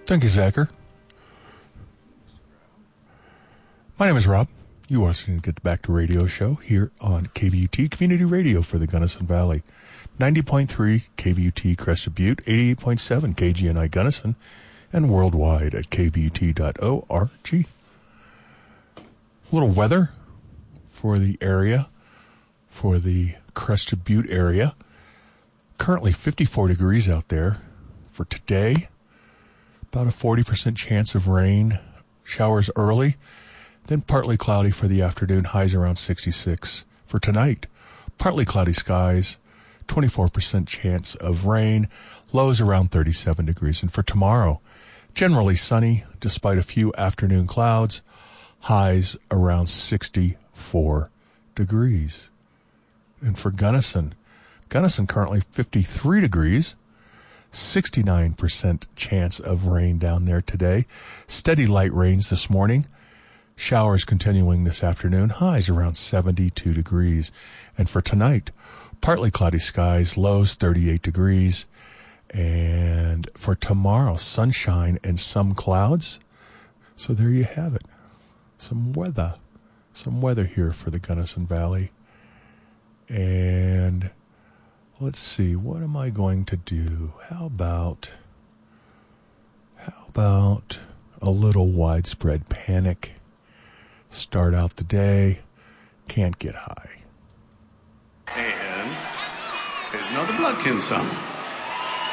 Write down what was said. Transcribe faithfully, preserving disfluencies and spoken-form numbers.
Thank you, Zachar. My name is Rob. You are listening to Get Back to Radio show here on K V U T Community Radio for the Gunnison Valley. ninety point three K V U T Crested Butte, eighty-eight point seven K G N I Gunnison, and worldwide at k v u t dot org. A little weather for the area, for the Crested Butte area. Currently fifty-four degrees out there. For today, about a forty percent chance of rain, showers early, then partly cloudy for the afternoon, highs around sixty-six. For tonight, partly cloudy skies, twenty-four percent chance of rain, lows around thirty-seven degrees. And for tomorrow, generally sunny despite a few afternoon clouds, highs around sixty-four degrees. And for Gunnison, Gunnison currently fifty-three degrees, sixty-nine percent chance of rain down there today. Steady light rains this morning. Showers continuing this afternoon. Highs around seventy-two degrees. And for tonight, partly cloudy skies, lows thirty-eight degrees. And for tomorrow, sunshine and some clouds. So there you have it. Some weather. Some weather here for the Gunnison Valley. And let's see, what am I going to do? How about, how about a little widespread panic? Start out the day, can't get high. And there's another Bloodkin song.